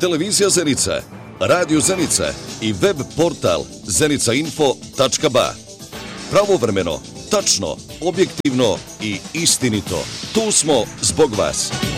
Televizija Zenica, Radio Zenica i web portal zenicainfo.ba. Pravovremeno, tačno, objektivno i istinito. Tu smo zbog vas.